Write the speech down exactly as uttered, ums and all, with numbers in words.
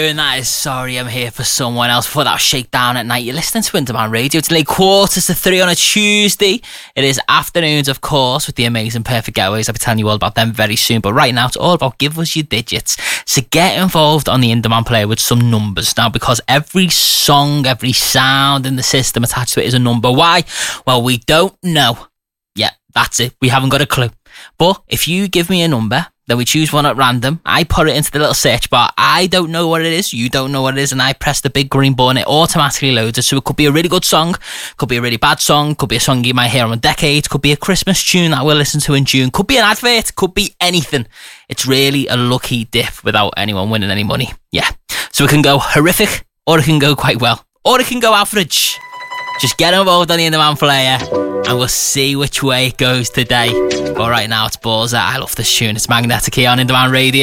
And that is Sorry I'm Here for Someone Else. Before that was Shakedown at Night. You're listening to Indemand Radio. It's nearly quarters to three on a Tuesday. It is afternoons, of course, with the amazing Perfect Getaways. I'll be telling you all about them very soon. But right now, it's all about give us your digits. So get involved on the Indemand player with some numbers now, because every song, every sound in the system attached to it is a number. Why? Well, we don't know. Yeah, that's it. We haven't got a clue. But if you give me a number, then we choose one at random. I put it into the little search bar. I don't know what it is. You don't know what it is. And I press the big green button. It automatically loads it. So it could be a really good song. Could be a really bad song. Could be a song you might hear on a decade. Could be a Christmas tune that we'll listen to in June. Could be an advert. Could be anything. It's really a lucky dip without anyone winning any money. Yeah. So it can go horrific, or it can go quite well, or it can go average. Just get involved on the Indemand player and we'll see which way it goes today. But right now it's Balls. I love this tune. It's Magnetic here on Indemand Radio.